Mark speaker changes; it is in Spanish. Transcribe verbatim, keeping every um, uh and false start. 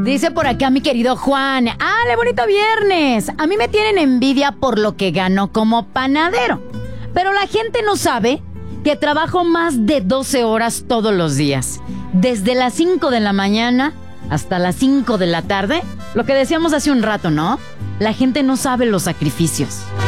Speaker 1: Dice por acá mi querido Juan, ¡ale, bonito viernes! A mí me tienen envidia por lo que gano como panadero. Pero la gente no sabe que trabajo más de doce horas todos los días. Desde las cinco de la mañana hasta las cinco de la tarde. Lo que decíamos hace un rato, ¿no? La gente no sabe los sacrificios.